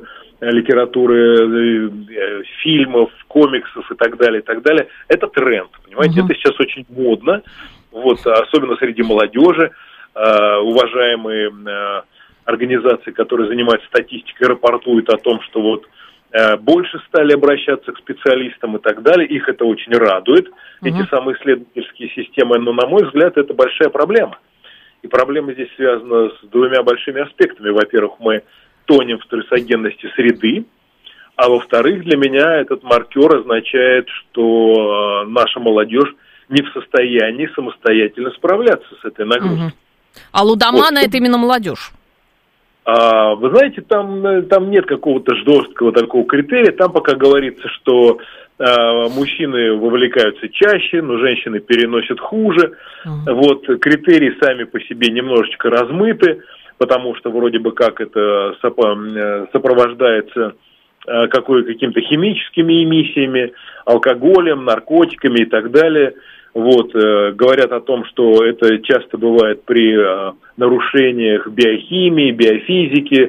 литературы, фильмов, комиксов и так далее, и так далее. Это тренд, понимаете, uh-huh. это сейчас очень модно, вот, особенно среди молодежи. Уважаемые организации, которые занимаются статистикой, рапортуют о том, что вот больше стали обращаться к специалистам и так далее. Их это очень радует, uh-huh. эти самые исследовательские системы. Но, на мой взгляд, это большая проблема. И проблема здесь связана с двумя большими аспектами. Во-первых, мы тонем в стрессогенности среды. А во-вторых, для меня этот маркер означает, что наша молодежь не в состоянии самостоятельно справляться с этой нагрузкой. Uh-huh. А лудоманы вот. Это именно молодежь? А, вы знаете, там, там нет какого-то жесткого такого критерия, там пока говорится, что а, мужчины вовлекаются чаще, но женщины переносят хуже. Uh-huh. Вот, критерии сами по себе немножечко размыты, потому что вроде бы как это сопровождается какой, какими-то химическими эмиссиями, алкоголем, наркотиками и так далее. Вот, э, говорят о том, что это часто бывает при э, нарушениях биохимии, биофизики,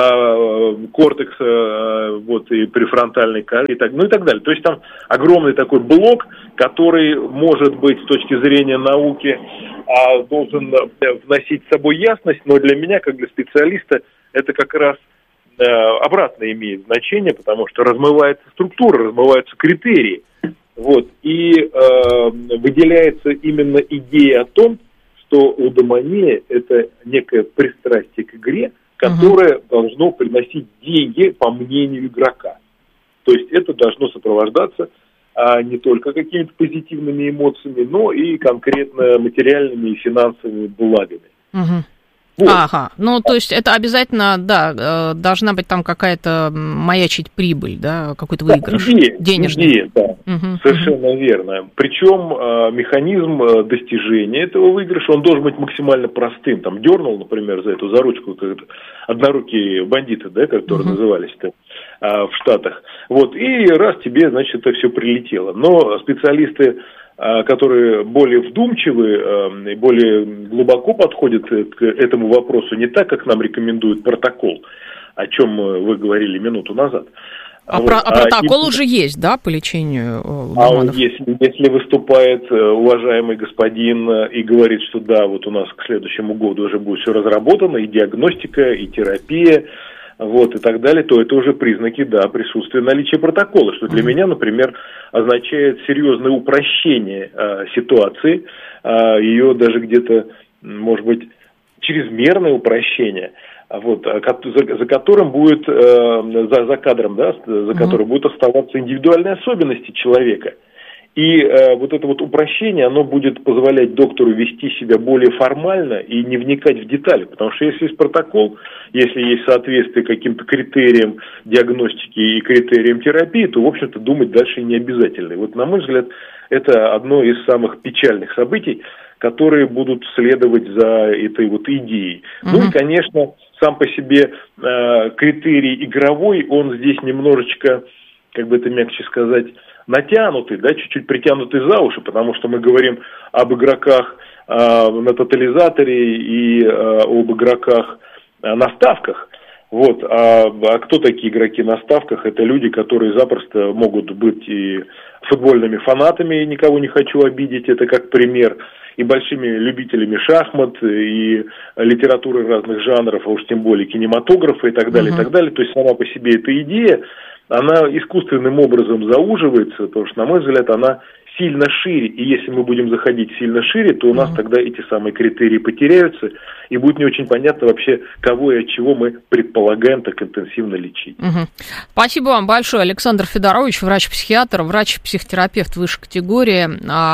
э, кортекса, э, вот, и префронтальной коры, и так, ну и так далее. То есть там огромный такой блок, который, может быть, с точки зрения науки, э, должен вносить с собой ясность, но для меня, как для специалиста, это как раз э, обратно имеет значение, потому что размывается структура, размываются критерии. Вот, и э, выделяется именно идея о том, что лудомания – это некое пристрастие к игре, которое uh-huh. должно приносить деньги по мнению игрока. То есть это должно сопровождаться а, не только какими-то позитивными эмоциями, но и конкретно материальными и финансовыми благами. Uh-huh. Вот. Ага, ну то есть это обязательно, да, должна быть там какая-то маячить прибыль, да, какой-то выигрыш да, идея, денежный. Идея, да, угу, совершенно угу. верно. Причем механизм достижения этого выигрыша, он должен быть максимально простым. Там дернул, например, за эту за ручку однорукие бандиты, да, которые угу. назывались-то в Штатах. Вот, и раз тебе, значит, это все прилетело. Но специалисты, которые более вдумчивы и более глубоко подходят к этому вопросу, не так, как нам рекомендует протокол, о чем вы говорили минуту назад. А, вот. про, а протокол а, уже и, есть, да, по лечению лудоманов? А если, если выступает уважаемый господин и говорит, что да, вот у нас к следующему году уже будет все разработано, и диагностика, и терапия, вот, и так далее, то это уже признаки, да, присутствия наличия протокола, что для mm-hmm. меня, например, означает серьезное упрощение э, ситуации, э, ее даже где-то, может быть, чрезмерное упрощение, вот, за, за которым будет, э, за, за кадром, да, за которым mm-hmm. будут оставаться индивидуальные особенности человека. И э, вот это вот упрощение, оно будет позволять доктору вести себя более формально и не вникать в детали. Потому что если есть протокол, если есть соответствие каким-то критериям диагностики и критериям терапии, то, в общем-то, думать дальше не обязательно. И вот, на мой взгляд, это одно из самых печальных событий, которые будут следовать за этой вот идеей. Uh-huh. Ну и, конечно, сам по себе э, критерий игровой, он здесь немножечко, как бы это мягче сказать, натянутый, да, чуть-чуть притянутый за уши, потому что мы говорим об игроках э, на тотализаторе и э, об игроках э, на ставках. Вот. А, а кто такие игроки на ставках? Это люди, которые запросто могут быть и футбольными фанатами, никого не хочу обидеть, это как пример, и большими любителями шахмат, и литературы разных жанров, а уж тем более кинематографа и так далее, uh-huh. и так далее. То есть сама по себе эта идея, она искусственным образом зауживается, потому что, на мой взгляд, она сильно шире. И если мы будем заходить сильно шире, то у нас mm-hmm. тогда эти самые критерии потеряются, и будет не очень понятно вообще, кого и от чего мы предполагаем так интенсивно лечить. Mm-hmm. Спасибо вам большое. Александр Федорович, врач-психиатр, врач-психотерапевт высшей категории,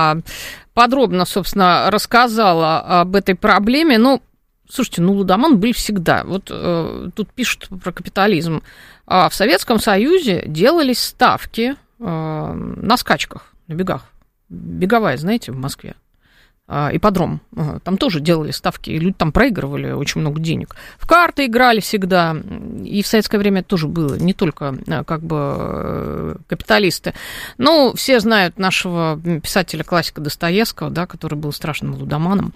подробно, собственно, рассказала об этой проблеме. Ну, слушайте, ну, лудоманы были всегда. Вот э, тут пишут про капитализм. А в Советском Союзе делались ставки э, на скачках, на бегах. Беговая, знаете, в Москве. Э, ипподром. Э, там тоже делали ставки, и люди там проигрывали очень много денег. В карты играли всегда. И в советское время это тоже было. Не только э, как бы э, капиталисты. Ну, все знают нашего писателя-классика Достоевского, да, который был страшным лудоманом.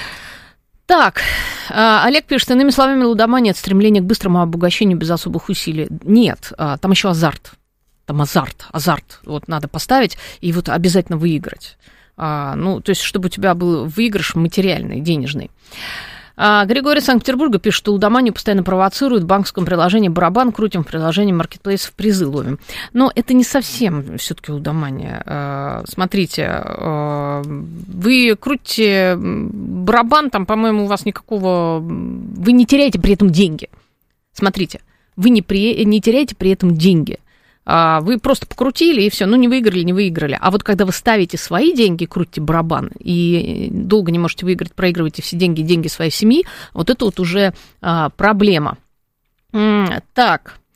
Так, Олег пишет, иными словами, лудомания – это стремление к быстрому обогащению без особых усилий. Нет, там еще азарт, там азарт, азарт, вот надо поставить и вот обязательно выиграть. Ну, то есть, чтобы у тебя был выигрыш материальный, денежный. Григорий из Санкт-Петербурга пишет, что лудоманию постоянно провоцируют, в банковском приложении барабан крутим, в приложении маркетплейсов призы ловим. Но это не совсем все-таки лудомания. Смотрите, вы крутите барабан, там, по-моему, у вас никакого... Вы не теряете при этом деньги. Смотрите, вы не, при... не теряете при этом деньги. Вы просто покрутили, и все, ну, не выиграли, не выиграли. А вот когда вы ставите свои деньги, крутите барабан, и долго не можете выиграть, проигрываете все деньги, деньги своей семьи, вот это вот уже а, проблема. Так.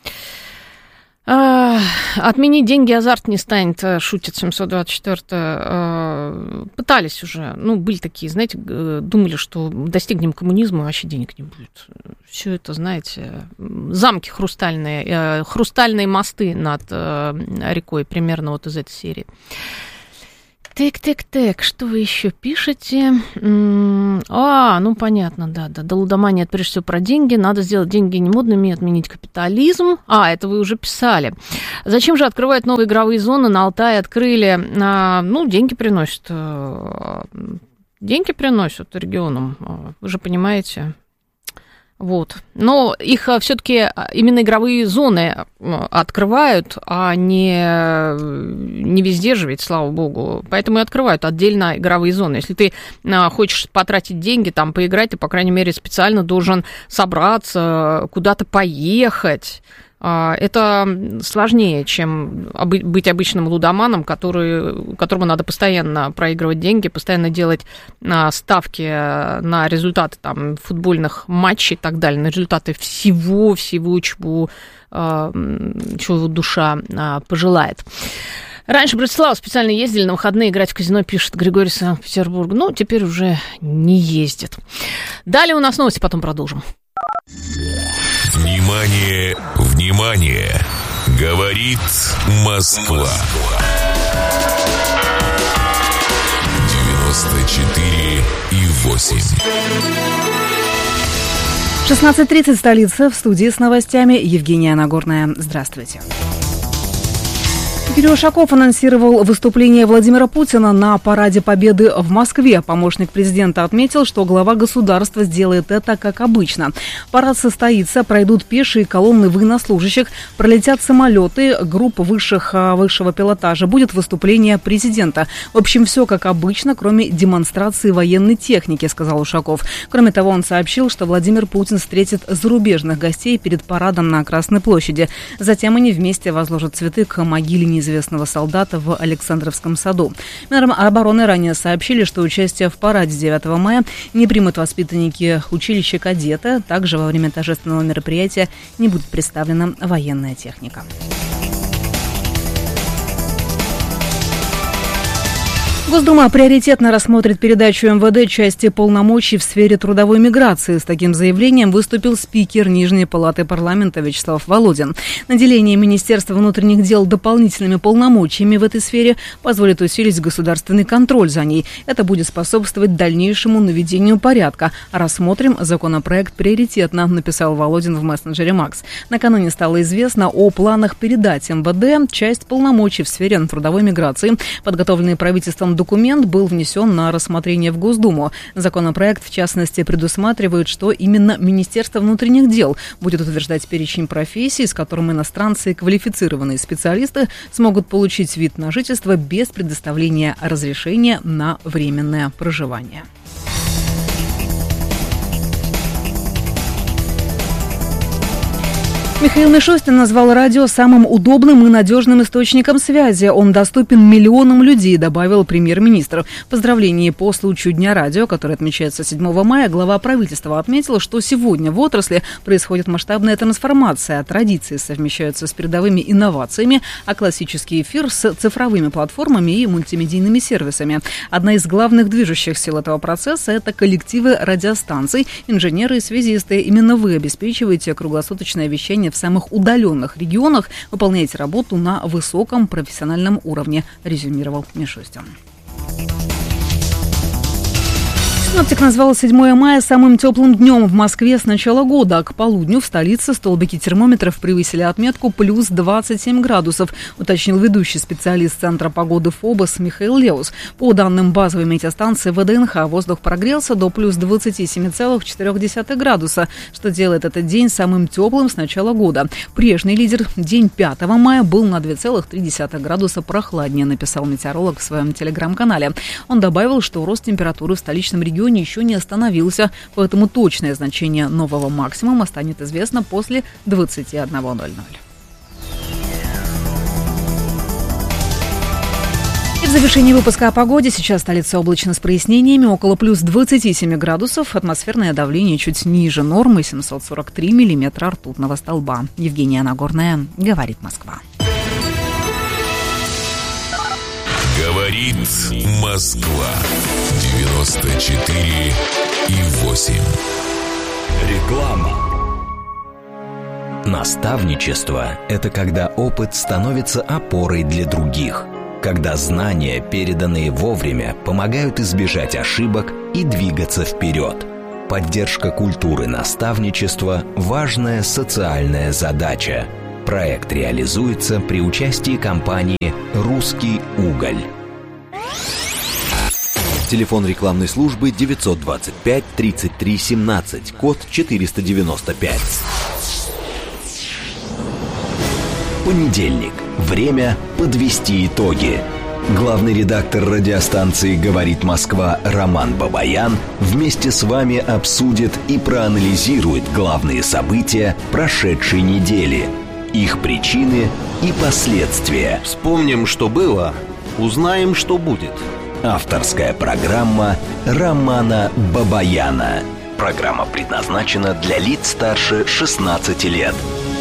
Отменить деньги азарт не станет, шутит семьсот двадцать четыре. Пытались уже, ну, были такие, знаете, думали, что достигнем коммунизма, вообще денег не будет. Все это, знаете, замки хрустальные, хрустальные мосты над рекой, примерно вот из этой серии. Так-так-так, что вы еще пишете? А, ну понятно, да, да. Да, лудомания, это прежде всего про деньги. Надо сделать деньги не модными, отменить капитализм. А, это вы уже писали. Зачем же открывать новые игровые зоны? На Алтае открыли. А, ну, деньги приносят. Деньги приносят регионам. Вы же понимаете. Вот. Но их все-таки именно игровые зоны открывают, а не, не везде же, ведь, слава богу. Поэтому и открывают отдельно игровые зоны. Если ты хочешь потратить деньги, там, поиграть, ты, по крайней мере, специально должен собраться, куда-то поехать. Это сложнее, чем быть обычным лудоманом, который, которому надо постоянно проигрывать деньги, постоянно делать ставки на результаты там, футбольных матчей и так далее, на результаты всего-всего, чего, чего душа пожелает. Раньше в Братиславу специально ездили на выходные играть в казино, пишет Григорий Санкт-Петербург. Ну, теперь уже не ездит. Далее у нас новости, потом продолжим. Внимание, внимание! Говорит Москва. девяносто четыре и восемь. шестнадцать тридцать, столица, в студии с новостями Евгения Нагорная. Здравствуйте. Юрий Ушаков анонсировал выступление Владимира Путина на Параде Победы в Москве. Помощник президента отметил, что глава государства сделает это как обычно. Парад состоится, пройдут пешие колонны военнослужащих, пролетят самолеты, группа высших, высшего пилотажа, будет выступление президента. В общем, все как обычно, кроме демонстрации военной техники, сказал Ушаков. Кроме того, он сообщил, что Владимир Путин встретит зарубежных гостей перед парадом на Красной площади. Затем они вместе возложат цветы к могиле неизвестного известного солдата в Александровском саду. Минобороны ранее сообщили, что участие в параде девятого мая не примут воспитанники училища кадета. Также во время торжественного мероприятия не будет представлена военная техника. Госдума приоритетно рассмотрит передачу эм вэ дэ части полномочий в сфере трудовой миграции. С таким заявлением выступил спикер Нижней палаты парламента Вячеслав Володин. Наделение Министерства внутренних дел дополнительными полномочиями в этой сфере позволит усилить государственный контроль за ней. Это будет способствовать дальнейшему наведению порядка. Рассмотрим законопроект приоритетно, написал Володин в мессенджере Макс. Накануне стало известно о планах передать эм вэ дэ часть полномочий в сфере трудовой миграции. Подготовленный правительством документ был внесен на рассмотрение в Госдуму. Законопроект, в частности, предусматривает, что именно Министерство внутренних дел будет утверждать перечень профессий, с которым иностранцы и квалифицированные специалисты смогут получить вид на жительство без предоставления разрешения на временное проживание. Михаил Мишустин назвал радио самым удобным и надежным источником связи. Он доступен миллионам людей, добавил премьер-министр. В поздравлении по случаю Дня радио, который отмечается седьмого мая, глава правительства отметил, что сегодня в отрасли происходит масштабная трансформация. Традиции совмещаются с передовыми инновациями, а классический эфир с цифровыми платформами и мультимедийными сервисами. Одна из главных движущих сил этого процесса – это коллективы радиостанций, инженеры и связисты. Именно вы обеспечиваете круглосуточное вещание в самых удаленных регионах, выполняете работу на высоком профессиональном уровне, резюмировал Мишустин. Синоптик назвал седьмое мая самым теплым днем в Москве с начала года. К полудню в столице столбики термометров превысили отметку плюс двадцать семь градусов, уточнил ведущий специалист Центра погоды ФОБОС Михаил Леус. По данным базовой метеостанции вэ дэ эн ха, воздух прогрелся до плюс двадцать семь целых четыре десятых градуса, что делает этот день самым теплым с начала года. Прежний лидер, день пятого мая, был на два целых три десятых градуса прохладнее, написал метеоролог в своем телеграм-канале. Он добавил, что рост температуры в столичном регионе еще не остановился, поэтому точное значение нового максимума станет известно после двадцати одного ноль ноль. В завершении выпуска о погоде. Сейчас столица облачно с прояснениями. Около плюс двадцать семь градусов. Атмосферное давление чуть ниже нормы. семьсот сорок три миллиметра ртутного столба. Евгения Нагорная. Говорит Москва. Говорит Москва. девяносто четыре и восемь. Реклама. Наставничество – это когда опыт становится опорой для других. Когда знания, переданные вовремя, помогают избежать ошибок и двигаться вперед. Поддержка культуры наставничества – важная социальная задача. Проект реализуется при участии компании «Русский уголь». Телефон рекламной службы девятьсот двадцать пять тридцать три семнадцать, код четыреста девяносто пять. Понедельник. Время подвести итоги. Главный редактор радиостанции «Говорит Москва» Роман Бабаян вместе с вами обсудит и проанализирует главные события прошедшей недели, их причины и последствия. Вспомним, что было, узнаем, что будет. Авторская программа Романа Бабаяна. Программа предназначена для лиц старше шестнадцати лет.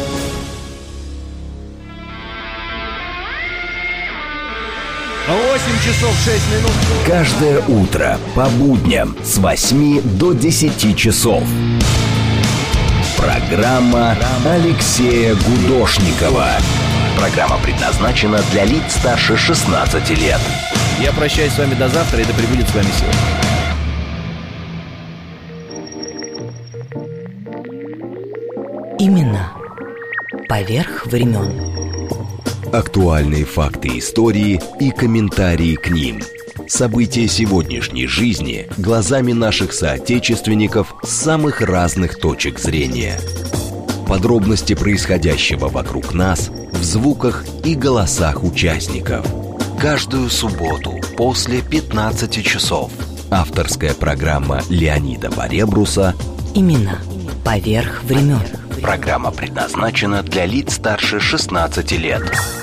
восемь часов шесть минут. Каждое утро по будням с восьми до десяти часов. Программа Алексея Гудошникова. Программа предназначена для лиц старше шестнадцати лет. Я прощаюсь с вами до завтра, и да пребудет с вами сила. Именно поверх времен. Актуальные факты истории и комментарии к ним. События сегодняшней жизни глазами наших соотечественников с самых разных точек зрения. Подробности происходящего вокруг нас в звуках и голосах участников. Каждую субботу после пятнадцати часов. Авторская программа Леонида Баребруса «Именно поверх времен». Программа предназначена для лиц старше шестнадцати лет.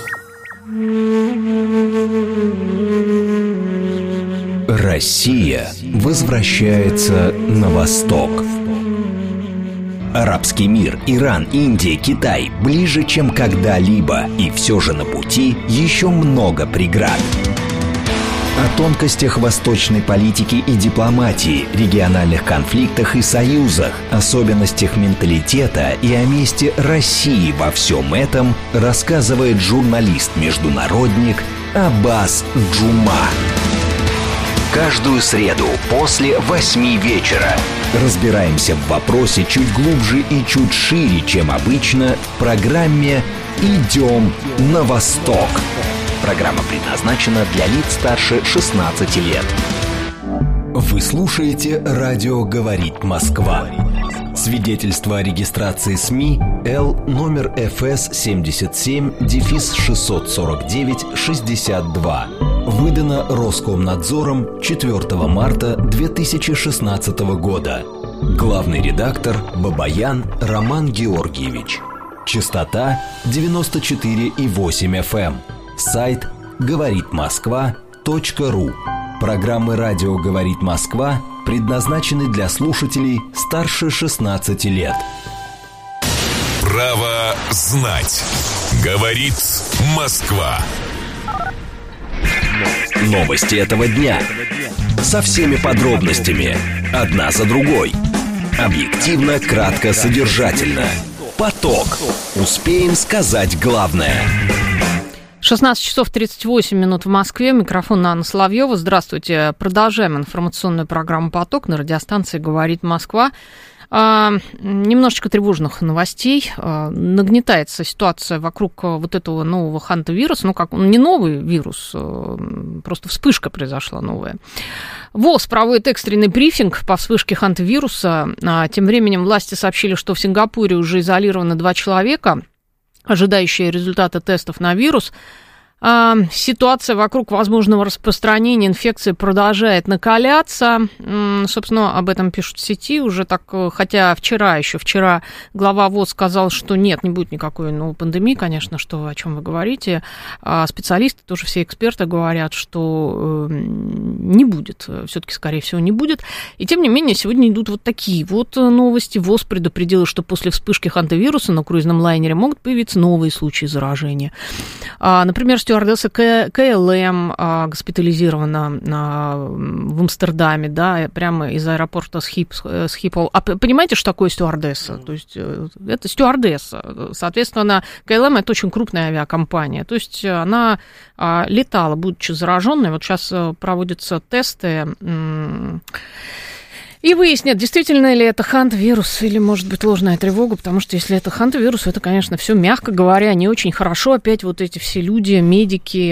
Россия возвращается на восток. Арабский мир, Иран, Индия, Китай ближе, чем когда-либо, и все же на пути еще много преград. О тонкостях восточной политики и дипломатии, региональных конфликтах и союзах, особенностях менталитета и о месте России во всем этом рассказывает журналист-международник Аббас Джума. Каждую среду после восьми вечера разбираемся в вопросе чуть глубже и чуть шире, чем обычно, в программе «Идем на восток». Программа предназначена для лиц старше шестнадцати лет. Вы слушаете «Радио говорит Москва». Свидетельство о регистрации СМИ Л номер эф эс семьдесят семь шестьсот сорок девять шестьдесят два. Выдано Роскомнадзором четвёртого марта две тысячи шестнадцатого года. Главный редактор Бабаян Роман Георгиевич. Частота девяносто четыре и восемь эф эм. Сайт говорит москва точка ру. Программы «Радио говорит Москва» предназначены для слушателей старше шестнадцати лет. Право знать. Говорит Москва. Новости этого дня. Со всеми подробностями. Одна за другой. Объективно, кратко, содержательно. Поток. Успеем сказать главное. шестнадцать часов тридцать восемь минут в Москве. Микрофон Анна Соловьева. Здравствуйте. Продолжаем информационную программу «Поток» на радиостанции «Говорит Москва». А, немножечко тревожных новостей. А, нагнетается ситуация вокруг вот этого нового хантавируса. Ну, как он не новый вирус, а, просто вспышка произошла новая. ВОЗ проводит экстренный брифинг по вспышке хантавируса. А, тем временем власти сообщили, что в Сингапуре уже изолировано два человека, ожидающие результаты тестов на вирус. Ситуация вокруг возможного распространения инфекции продолжает накаляться. Собственно, об этом пишут в сети уже так, хотя вчера, еще вчера глава ВОЗ сказал, что нет, не будет никакой новой пандемии, конечно, что, о чем вы говорите. А специалисты, тоже все эксперты говорят, что не будет, все-таки, скорее всего, не будет. И, тем не менее, сегодня идут вот такие вот новости. ВОЗ предупредила, что после вспышки хантавируса на круизном лайнере могут появиться новые случаи заражения. Например, стюардесса КЛМ госпитализирована в Амстердаме, да, прямо из аэропорта Схипхол. А понимаете, что такое стюардесса? То есть это стюардесса. Соответственно, КЛМ – это очень крупная авиакомпания. То есть она летала, будучи зараженной. Вот сейчас проводятся тесты. И выяснят, действительно ли это хантавирус или, может быть, ложная тревога, потому что если это хантавирус, это, конечно, все, мягко говоря, не очень хорошо. Опять вот эти все люди, медики,